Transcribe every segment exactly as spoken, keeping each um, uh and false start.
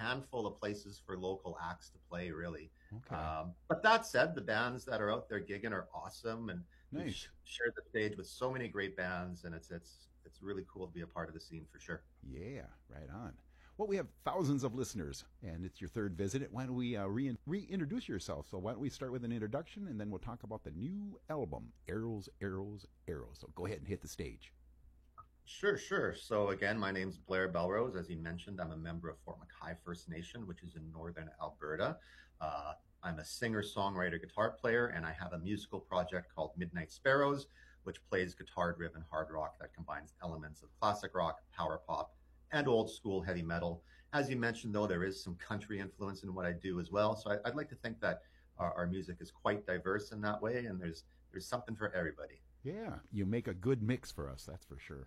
handful of places for local acts to play, really. Okay. Um, but that said, the bands that are out there gigging are awesome, and we've sh- Nice. shared the stage with so many great bands, and it's it's it's really cool to be a part of the scene for sure. Yeah, right on. Well, we have thousands of listeners, and it's your third visit. Why don't we uh, re- reintroduce yourself? So why don't we start with an introduction, and then we'll talk about the new album, Arrows, Arrows, Arrows. So go ahead and hit the stage. Sure, sure. So again, my name's Blair Belrose. As you mentioned, I'm a member of Fort McKay First Nation, which is in northern Alberta. Uh, I'm a singer, songwriter, guitar player, and I have a musical project called Midnight Sparrows, which plays guitar-driven hard rock that combines elements of classic rock, power pop, and old school heavy metal. As you mentioned, though, there is some country influence in what I do as well. So I, I'd like to think that our, our music is quite diverse in that way, and there's there's something for everybody. Yeah, you make a good mix for us, that's for sure.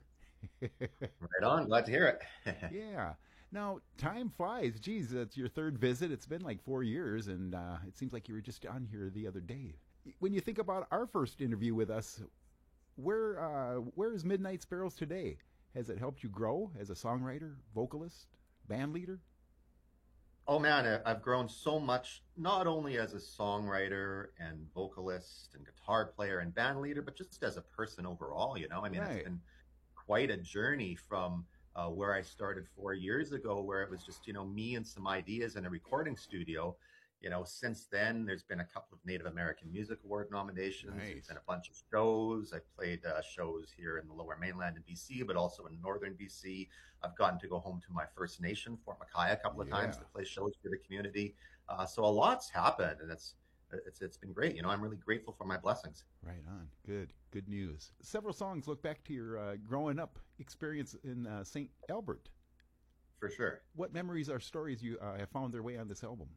Right on. Glad to hear it. Yeah. Now, time flies. Geez, it's your third visit. It's been like four years, and uh, it seems like you were just on here the other day. When you think about our first interview with us, where uh, where is Midnight Sparrows today? Has it helped you grow as a songwriter, vocalist, band leader? Oh man, I- have grown so much, not only as a songwriter and vocalist and guitar player and band leader, but just as a person overall. You know, I mean, it's Right. been quite a journey from uh, where I started four years ago, where it was just, you know, me and some ideas in a recording studio. You know, since then, there's been a couple of Native American Music Award nominations. There's been Nice. a bunch of shows. I played uh, shows here in the lower mainland in B C, but also in northern B C. I've gotten to go home to my First Nation, Fort McKay, a couple of times Yeah. to play shows for the community. Uh, so a lot's happened, and it's it's it's been great. You know, I'm really grateful for my blessings, Right on. Good. Good news. Several songs look back to your uh, growing up experience in uh, Saint Albert. for sure. What memories or stories you uh, have found their way on this album?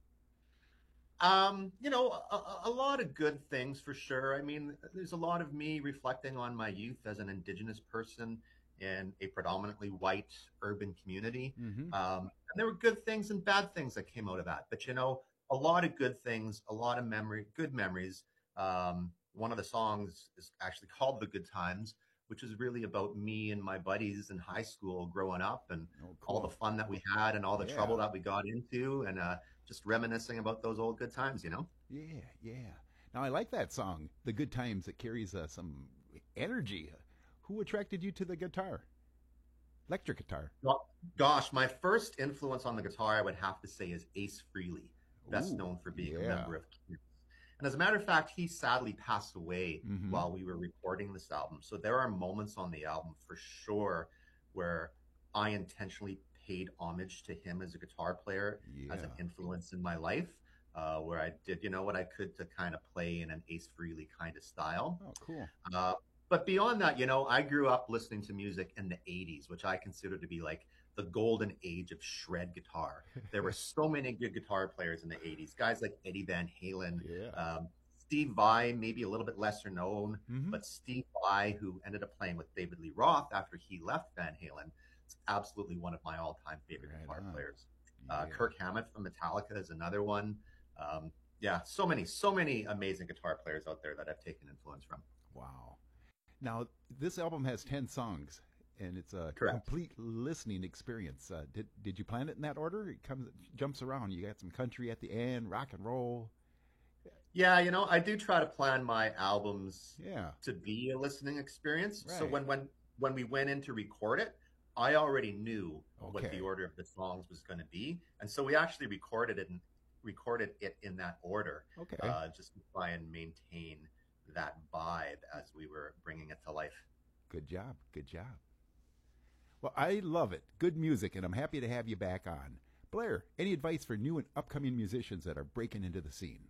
Um, you know, a, a lot of good things for sure. I mean, there's a lot of me reflecting on my youth as an Indigenous person in a predominantly white urban community. Mm-hmm. Um, and there were good things and bad things that came out of that. But, you know, a lot of good things, a lot of memory, good memories. Um, one of the songs is actually called The Good Times, which is really about me and my buddies in high school growing up and Oh, all the cool. fun that we had and all the trouble Yeah. that we got into. And, uh, just reminiscing about those old good times, you know? Yeah. Yeah. Now I like that song, "The Good Times." It carries uh, some energy. Who attracted you to the guitar? Electric guitar. Gosh, my first influence on the guitar, I would have to say, is Ace Frehley, best Ooh. known for being a Yeah. member of Kiss. And as a matter of fact, he sadly passed away Mm-hmm. while we were recording this album. So there are moments on the album for sure where I intentionally paid homage to him as a guitar player, as an Yeah. influence in my life, uh, where I did, you know, what I could to kind of play in an Ace Frehley kind of style. Oh, cool. Uh, but beyond that, you know, I grew up listening to music in the eighties, which I consider to be like the golden age of shred guitar. There were so many good guitar players in the eighties, guys like Eddie Van Halen, Yeah. um, Steve Vai, maybe a little bit lesser known, Mm-hmm. but Steve Vai, who ended up playing with David Lee Roth after he left Van Halen, is absolutely one of my all time favorite Right guitar on. players. Uh, Yeah. Kirk Hammett from Metallica is another one. Um, yeah, so many, so many amazing guitar players out there that I've taken influence from. Wow. Now this album has ten songs, and it's a Correct. complete listening experience. Uh, did did you plan it in that order? It comes jumps around. You got some country at the end, rock and roll. Yeah, you know, I do try to plan my albums Yeah. to be a listening experience. So Right. when when when we went in to record it, I already knew what the Okay. order of the songs was going to be, and so we actually recorded it and recorded it in that order, Okay. uh, just to try and maintain that vibe as we were bringing it to life. Good job. Good job. Well, I love it. Good music, and I'm happy to have you back on. Blair, any advice for new and upcoming musicians that are breaking into the scene?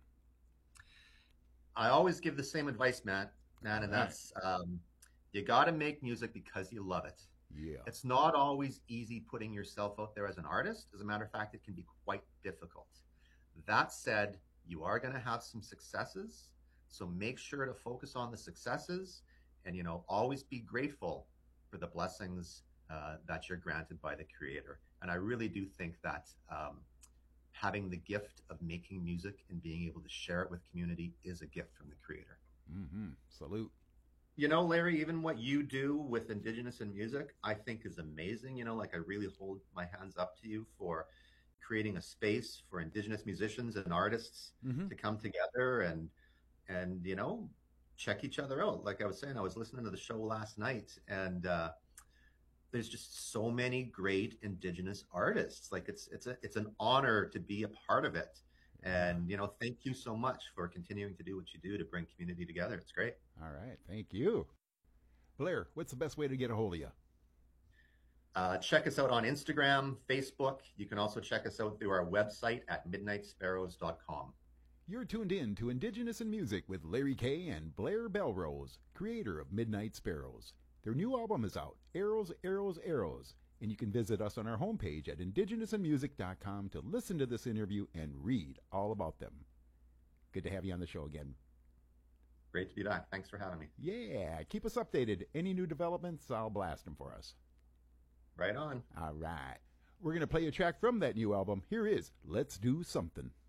I always give the same advice, Matt, man, All and right. that's um, you got to make music because you love it. Yeah. It's not always easy putting yourself out there as an artist. As a matter of fact, it can be quite difficult. That said, you are going to have some successes. So make sure to focus on the successes and, you know, always be grateful for the blessings uh, that you're granted by the Creator. And I really do think that um, having the gift of making music and being able to share it with community is a gift from the Creator. Mm-hmm. Salute. You know, Larry, even what you do with Indigenous in music, I think is amazing. You know, like I really hold my hands up to you for creating a space for Indigenous musicians and artists Mm-hmm. to come together and and you know check each other out. Like I was saying, I was listening to the show last night, and uh, there's just so many great Indigenous artists. Like it's it's a it's an honor to be a part of it. And you know, thank you so much for continuing to do what you do to bring community together. It's great. All right. Thank you. Blair, what's the best way to get a hold of you? Uh, check us out on Instagram, Facebook. You can also check us out through our website at midnight sparrows dot com. You're tuned in to Indigenous in Music with Larry Kay and Blair Belrose, creator of Midnight Sparrows. Their new album is out, Arrows, Arrows, Arrows, and you can visit us on our homepage at indigenous in music dot com to listen to this interview and read all about them. Good to have you on the show again. Great to be back. Thanks for having me. Yeah, keep us updated. Any new developments, I'll blast them for us. Right on. All right. We're going to play a track from that new album. Here is Let's Do Something.